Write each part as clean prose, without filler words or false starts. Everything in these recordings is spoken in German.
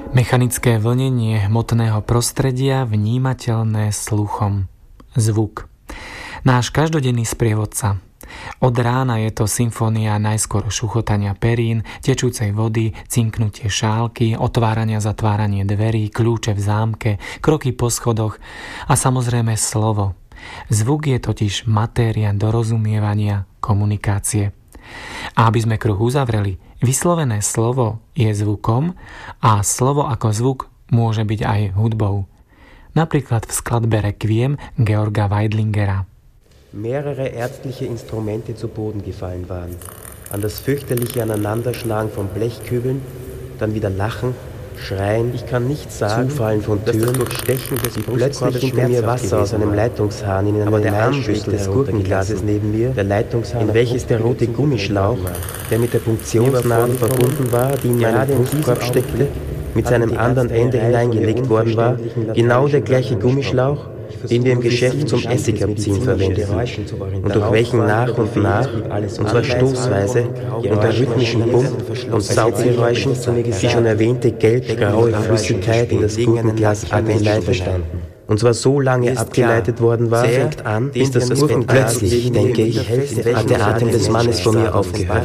Mechanické vlnenie hmotného prostredia vnímateľné sluchom. Zvuk. Náš každodenný sprievodca. Od rána je to symfónia najskôr šuchotania perín, tečúcej vody, cinknutie šálky, otvárania zatváranie dverí, kľúče v zámke, kroky po schodoch a samozrejme slovo. Zvuk je totiž matéria dorozumievania, komunikácie. A aby sme kruh uzavreli, vyslovené slovo je zvukom a slovo ako zvuk môže byť aj hudbou. Napríklad v skladbe Requiem Georga Weidlingera. Mehrere ärztliche Instrumente zu Boden gefallen waren. An das fürchterliche Aneinanderschlagen von Blechkübeln, dann wieder Lachen, Schreien, ich kann nichts sagen, Zufallen von Türen, Durchstechen des plötzlich hinter mir Wasser aus einem Leitungshahn in einen Einschüssel des Gurkenglases neben mir, der Leitungshahn, in welches der rote Gummischlauch, der mit der Punktionsnadel verbunden war, die in meinen Brustkorb steckte, mit seinem anderen Ende hineingelegt worden war, genau der gleiche Gummischlauch, den wir im Geschäft zum Essigabziehen verwendeten und durch welchen nach und nach, und zwar stoßweise, unter rhythmischen Pump- und Sauggeräuschen, die schon erwähnte gelb-graue Flüssigkeit in das Gurkenglas abgeleitet standen. Und zwar so lange abgeleitet worden war, bis das plötzlich, denke ich, hat der Atem des Mannes vor mir aufgehört.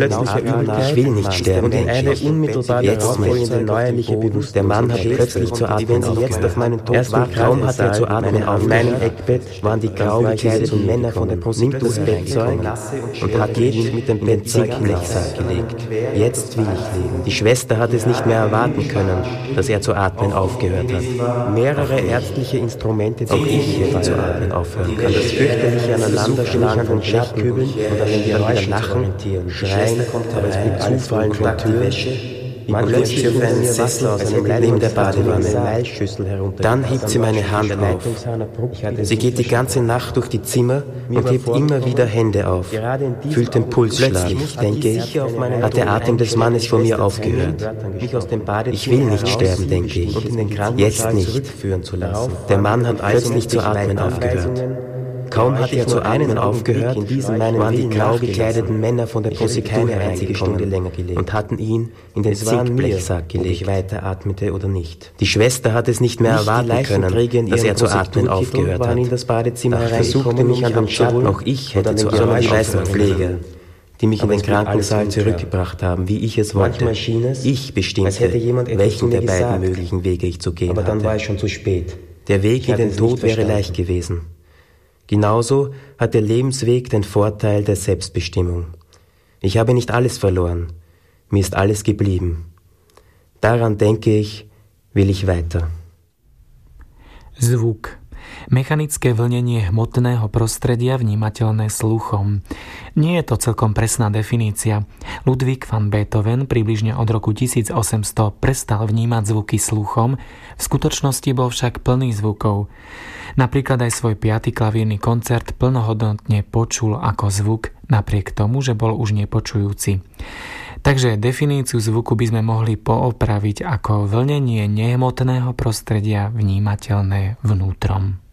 Ich will nicht sterben, denke ich. Jetzt mein neuerliche Bewusstsein. Der Mann hat plötzlich zu atmen aufgehört. Erst kaum hat er zu atmen auf meinem Eckbett, waren die grau gekleideten Männer von der Post das Bettzeug und hat ihn mit dem Bettzeug in den Sack gelegt. Jetzt will ich leben. Die Schwester hat es nicht mehr erwarten können, dass er zu atmen aufgehört hat. Mehrere ärztliche Instrumente, auch ich hätte zu atmen aufhören können. Das fürchterliche Aneinanderschlagen von Blechkübeln und dann wieder Lachen, Schreien, aber es blieb Zufallen von Türen. Plötzlich auf einen Sessel aus einem neben der Badewanne. Dann hebt sie meine Hand auf. Sie geht die ganze Nacht durch die Zimmer und hebt immer wieder Hände auf. Fühlt den Puls schlagen. Denke ich, hat der Atem des Mannes vor mir aufgehört. Ich will nicht sterben, denke ich. Jetzt nicht. Der Mann hat plötzlich zu atmen aufgehört. Kaum hat er zu atmen aufgehört, waren die grau gekleideten Männer von der Prosekine reingekommen und hatten ihn in den Zinkblechsack gelegt, ob ich weiter atmete oder nicht. Die Schwester hat es nicht mehr erwarten können, dass er zu atmen aufgehört hat. Versuchte mich an den Schatten, auch ich hätte zu atmen, die weißen Pfleger, die mich in den Krankensaal zurückgebracht haben, wie ich es wollte. Ich bestimmte, welchen der beiden möglichen Wege ich zu gehen hatte. Aber dann war es schon zu spät. Der Weg in den Tod wäre leicht gewesen. Genauso hat der Lebensweg den Vorteil der Selbstbestimmung. Ich habe nicht alles verloren, mir ist alles geblieben. Daran denke ich, will ich weiter. Zvuk. Mechanické vlnenie hmotného prostredia vnímateľné sluchom. Nie je to celkom presná definícia. Ludwig van Beethoven približne od roku 1800 prestal vnímať zvuky sluchom, v skutočnosti bol však plný zvukov. Napríklad aj svoj 5. klavírny koncert plnohodnotne počul ako zvuk, napriek tomu, že bol už nepočujúci. Takže definíciu zvuku by sme mohli poopraviť ako vlnenie nehmotného prostredia vnímateľné vnútrom.